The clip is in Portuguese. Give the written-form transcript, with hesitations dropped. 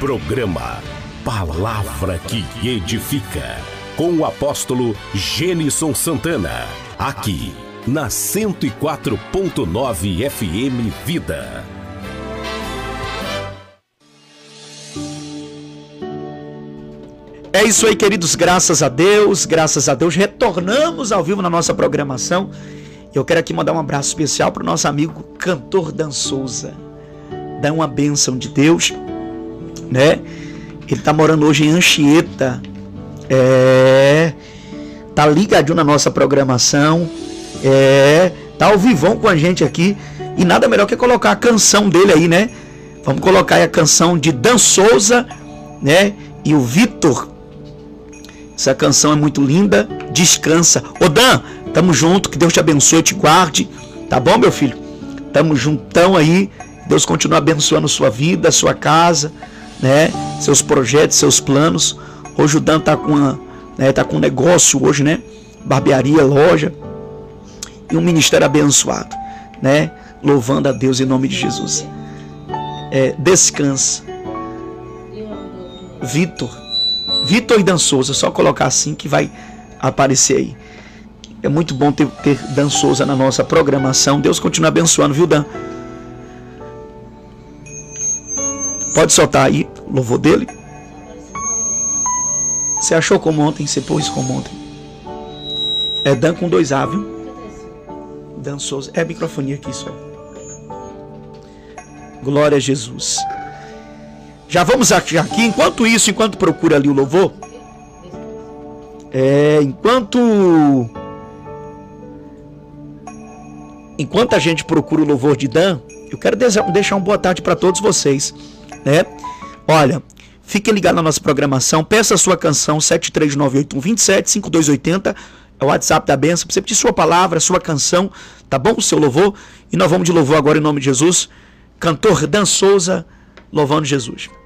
Programa Palavra que Edifica, com o apóstolo Gênison Santana, aqui na 104.9 FM Vida. É isso aí, queridos, graças a Deus, retornamos ao vivo na nossa programação. Eu quero aqui mandar um abraço especial para o nosso amigo cantor Dan Souza. Dá uma bênção de Deus, né? Ele tá morando hoje em Anchieta, tá ligadinho na nossa programação, tá ao vivão com a gente aqui, e nada melhor que colocar a canção dele aí, né? Vamos colocar aí a canção de Dan Souza, né? E o Vitor. Essa canção é muito linda. Descansa. Ô Dan, tamo junto, que Deus te abençoe e te guarde, tá bom, meu filho? Tamo juntão aí. Deus continua abençoando sua vida, sua casa, né? Seus projetos, seus planos. Hoje o Dan tá com um negócio hoje, né? Barbearia, loja e um ministério abençoado, né? Louvando a Deus em nome de Jesus. Descansa. Vitor e Dan Souza, só colocar assim que vai aparecer aí. É muito bom ter Dan Souza na nossa programação. Deus continua abençoando, viu, Dan? Pode soltar aí o louvor dele. Você achou como ontem? Você pôs como ontem? É Dan com 2A, viu? Dan Souza. É a microfonia aqui só. Glória a Jesus. Já vamos aqui. Enquanto procura ali o louvor. Enquanto a gente procura o louvor de Dan, eu quero deixar uma boa tarde para todos vocês, né? Olha, fiquem ligados na nossa programação. Peça a sua canção 73981275280. É o WhatsApp da bênção. Você pedir sua palavra, sua canção, tá bom? O seu louvor. E nós vamos de louvor agora em nome de Jesus. Cantor Dan Souza, louvando Jesus.